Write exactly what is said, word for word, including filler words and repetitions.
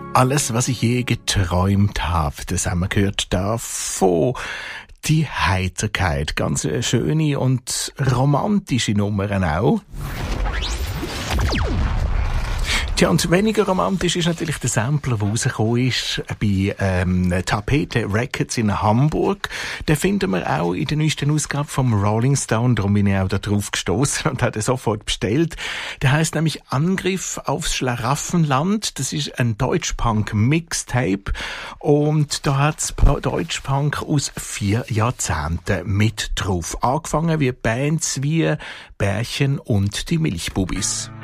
Alles, was ich je geträumt habe, das haben wir gehört davon. Die Heiterkeit, ganz schöne und romantische Nummern auch. Tja, und weniger romantisch ist natürlich der Sampler, der rausgekommen ist bei ähm, Tapete Records in Hamburg. Den finden wir auch in der neuesten Ausgabe vom Rolling Stone, darum bin ich auch da drauf gestoßen und habe den sofort bestellt. Der heisst nämlich Angriff aufs Schlaraffenland. Das ist ein Deutschpunk-Mixtape und da hat's Deutschpunk aus vier Jahrzehnten mit drauf. Angefangen wie Bands wie Bärchen und die Milchbubis.